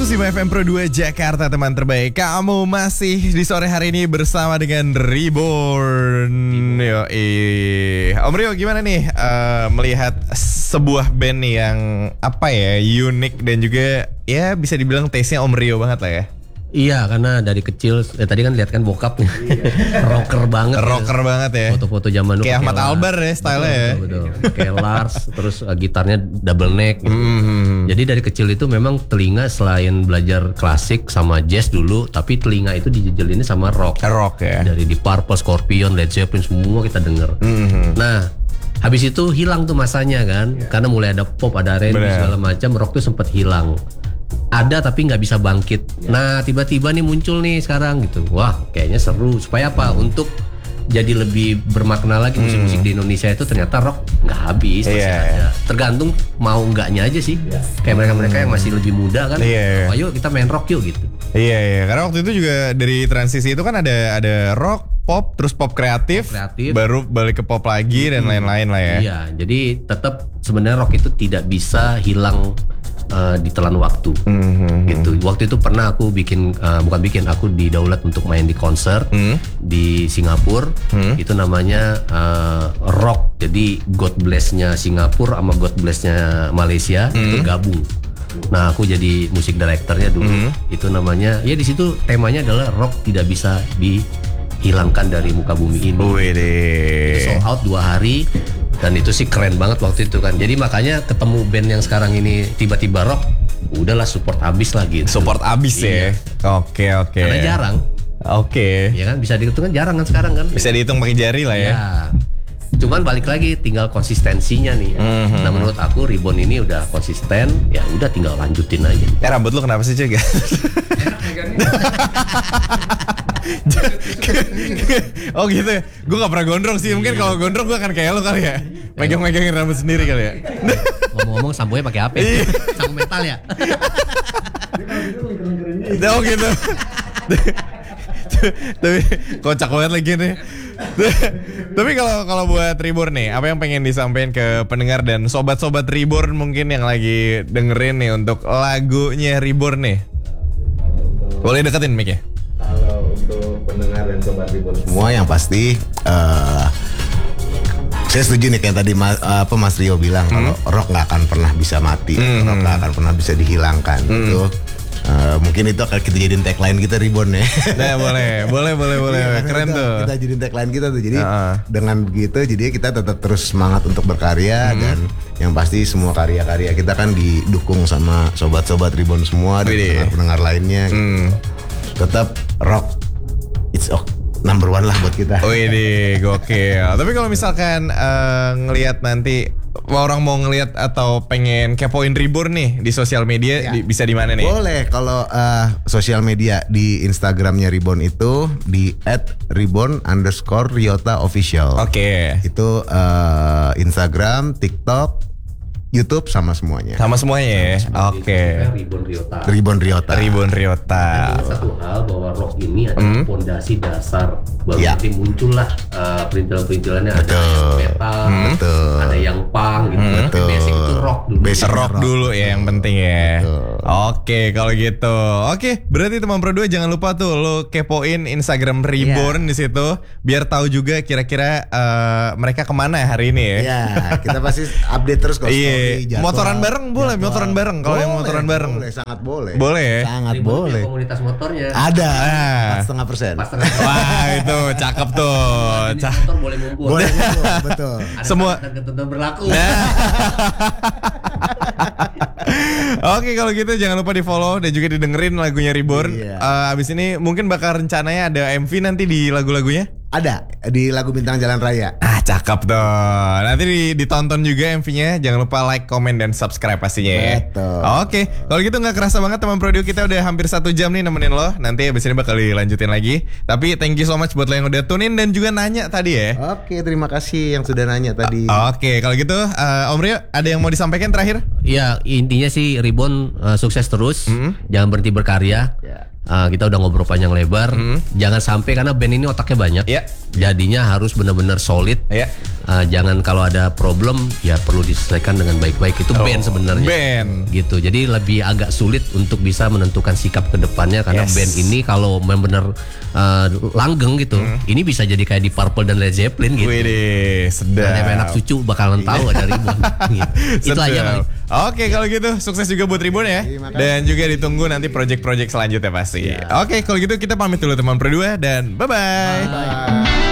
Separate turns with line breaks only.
105 FM Pro 2 Jakarta, teman terbaik. Kamu masih di sore hari ini bersama dengan Reborn. Om Rio, gimana nih melihat sebuah band nih yang unik dan juga ya bisa dibilang taste-nya Om Rio banget lah ya.
Iya, karena dari kecil tadi kan lihat kan bokap rocker banget.
Rocker banget ya.
Foto-foto zaman dulu
kayak Ahmad Albar ya style-nya ya.
Betul. Kayak Lars, terus gitarnya double neck gitu. Jadi dari kecil itu memang telinga selain belajar klasik sama jazz dulu, tapi telinga itu dijejelinnya sama rock.
Rock ya.
Dari Deep Purple, Scorpion, Led Zeppelin semua kita denger. Nah, habis itu hilang tuh masanya kan, karena mulai ada pop, ada R&B segala macam, rock tuh sempat hilang. Ada tapi nggak bisa bangkit. Nah tiba-tiba nih muncul nih sekarang gitu. Wah kayaknya seru. Supaya apa? Untuk jadi lebih bermakna lagi musik-musik di Indonesia itu ternyata rock nggak habis masih ada. Tergantung mau enggaknya aja sih. Kayak mereka yang masih lebih muda kan. Ayo kita main rock yuk gitu.
Iya. Karena waktu itu juga dari transisi itu kan ada rock, pop, terus pop kreatif, baru balik ke pop lagi dan lain-lain lah ya.
Iya. Jadi tetap sebenarnya rock itu tidak bisa hilang ditelan waktu gitu. Waktu itu pernah aku aku didaulat untuk main di konser di Singapura. Itu namanya rock. Jadi God Bless-nya Singapura sama God Bless-nya Malaysia itu gabung. Nah, aku jadi musik directornya dulu. Itu namanya di situ temanya adalah rock tidak bisa dihilangkan dari muka bumi ini. Itu sold out 2 hari. Dan itu sih keren banget waktu itu kan. Jadi makanya ketemu band yang sekarang ini tiba-tiba rock, udahlah support abis lah gitu.
Support abis ya. Oke.
Karena jarang. Ya kan bisa dihitung kan jarang kan sekarang kan.
Bisa dihitung pakai jari lah ya.
Cuman balik lagi tinggal konsistensinya nih. Nah menurut aku Reborn ini udah konsisten, ya udah tinggal lanjutin aja.
Rambut lu kenapa sih Cek? Oh gitu ya. Gue gak pernah gondrong sih. Mungkin kalau gondrong gue akan kayak lo kali ya. Megang-megangin rambut sendiri kali ya.
Ngomong-ngomong sambonya pakai apa? Sampo metal ya.
Oh gitu. Tapi kocak banget lagi nih. Tapi kalau buat Reborn nih, apa yang pengen disampaikan ke pendengar dan sobat-sobat Reborn mungkin yang lagi dengerin nih untuk lagunya Reborn nih? Boleh deketin mic-nya.
Kalau untuk pendengar dan sobat Reborn semua yang pasti saya setuju nih kayak tadi Mas Rio bilang kalau rock nggak akan pernah bisa mati, rock nggak akan pernah bisa dihilangkan. Itu mungkin itu akan kita jadiin tagline kita Reborn ya.
Nah, boleh. Keren tuh.
Kita jadiin tagline kita tuh. Jadi dengan begitu jadi kita tetap terus semangat untuk berkarya dan yang pasti semua karya-karya kita kan didukung sama sobat-sobat Reborn semua dan pendengar lainnya. Tetap rock it's number one lah buat kita.
Wih, gokil. Tapi kalau misalkan ngelihat nanti orang mau ngelihat atau pengen kepoin Reborn nih di sosial media bisa di mana nih?
Boleh kalau sosial media di Instagramnya Reborn itu di @reborn_Ryota official. Itu Instagram, TikTok, YouTube sama semuanya.
Sama semuanya ya.
Reborn Ryota.
Satu hal bahwa rock ini adalah fondasi dasar. Baru nanti muncullah perintilan-perintilannya ada yang metal, ada yang punk gitu. Basic itu rock dulu.
Rock dulu ya yang penting ya. Oke, kalau gitu. Oke, berarti teman Pro 2 jangan lupa tuh lo kepoin Instagram Reborn di situ biar tahu juga kira-kira mereka kemana hari ini ya.
Iya, kita pasti update terus kok.
Motoran bareng boleh, motoran bareng kalau yang motoran bareng.
Boleh, sangat boleh.
Boleh ya?
Sangat boleh.
Komunitas motornya
ada 4,5%.
Wah, itu cakep tuh.
Motor boleh ngumpul.
Boleh ngumpul, betul.
Semua
ketentuan berlaku.
Oke, kalau gitu jangan lupa di follow dan juga didengerin lagunya Reborn. Abis ini mungkin bakal rencananya ada MV nanti di lagu-lagunya.
Ada di lagu Bintang Jalan Raya.
Cakep tuh. Nanti ditonton juga MV-nya. Jangan lupa like, comment, dan subscribe pastinya ya.
Betul.
Oke, kalau gitu gak kerasa banget teman Pro 2 kita udah hampir 1 jam nih nemenin lo. Nanti abis ini bakal dilanjutin lagi. Tapi thank you so much buat lo yang udah tune in dan juga nanya tadi ya.
Oke, terima kasih yang sudah nanya tadi.
Oke, kalau gitu Om Rio ada yang mau disampaikan terakhir?
Ya intinya sih Reborn sukses terus. Jangan berhenti berkarya. kita udah ngobrol panjang lebar. Jangan sampai karena band ini otaknya banyak. Jadinya harus benar-benar solid. Jangan kalau ada problem ya perlu diselesaikan dengan baik-baik. Itu band sebenarnya.
Band.
Gitu. Jadi lebih agak sulit untuk bisa menentukan sikap ke depannya karena band ini kalau benar-benar langgeng gitu. Ini bisa jadi kayak di Purple dan Led Zeppelin gitu.
Wih, sedap.
Dan anak cucu bakalan tahu ada Ribbon. Gitu. Itu aja Bang.
Oke, kalau gitu sukses juga buat Ribbon ya. Dan juga ditunggu nanti project-project selanjutnya pasti. Oke, kalau gitu kita pamit dulu teman berdua dan bye-bye.
Bye.